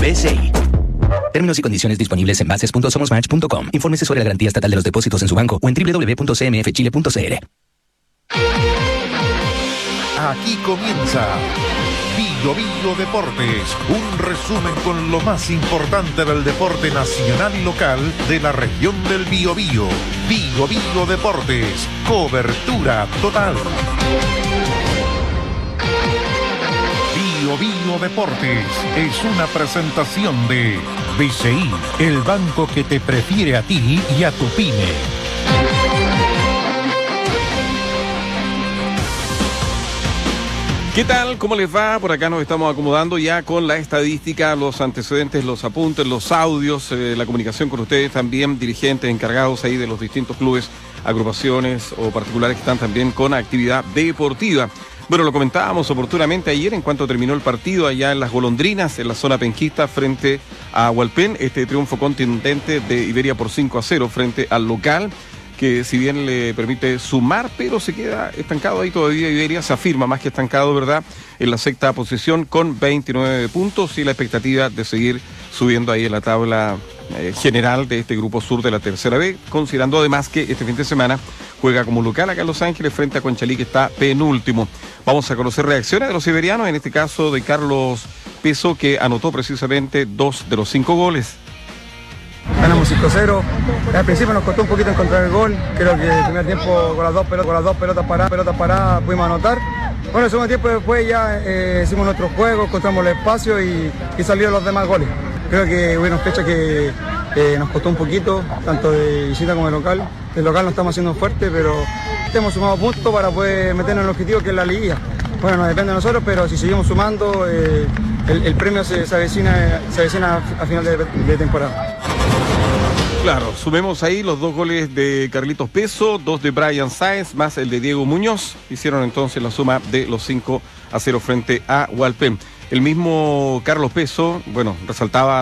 BCI. Términos y condiciones disponibles en bases.somosmatch.com. Infórmese sobre la garantía estatal de los depósitos en su banco o en www.cmfchile.cl. Aquí comienza Bio Bio Deportes, un resumen con lo más importante del deporte nacional y local de la región del Biobío. Bio Bio Deportes, cobertura total. Bio Bio Deportes es una presentación de BCI, el banco que te prefiere a ti y a tu pyme. ¿Qué tal? ¿Cómo les va? Por acá nos estamos acomodando ya con la estadística, los antecedentes, los apuntes, los audios, la comunicación con ustedes también, dirigentes encargados ahí de los distintos clubes, agrupaciones o particulares que están también con actividad deportiva. Bueno, lo comentábamos oportunamente ayer en cuanto terminó el partido allá en Las Golondrinas, en la zona penquista frente a Hualpén, este triunfo contundente de Iberia por 5-0 frente al local, que si bien le permite sumar, pero se queda estancado ahí todavía. Iberia se afirma más que estancado, ¿verdad?, en la sexta posición con 29 puntos y la expectativa de seguir subiendo ahí en la tabla general de este grupo sur de la tercera B, considerando además que este fin de semana juega como local acá en Los Ángeles frente a Conchalí, que está penúltimo. Vamos a conocer reacciones de los iberianos, en este caso de Carlos Peso, que anotó precisamente 2 de los 5 goles. Ganamos 5-0, al principio nos costó un poquito encontrar el gol, creo que el primer tiempo con las dos pelotas paradas pudimos anotar. Bueno, el segundo tiempo después ya hicimos nuestro juego, encontramos el espacio y salieron los demás goles. Creo que hubieron fechas que nos costó un poquito, tanto de visita como de local. El local no estamos haciendo fuerte, pero hemos sumado puntos para poder meternos en el objetivo que es la liguilla. Bueno, no depende de nosotros, pero si seguimos sumando, el premio se avecina a final de temporada. Claro, sumemos ahí los 2 goles de Carlitos Peso, 2 de Brian Sáenz, más el de Diego Muñoz. Hicieron entonces la suma de los 5-0 frente a Hualpén. El mismo Carlos Peso, bueno, resaltaba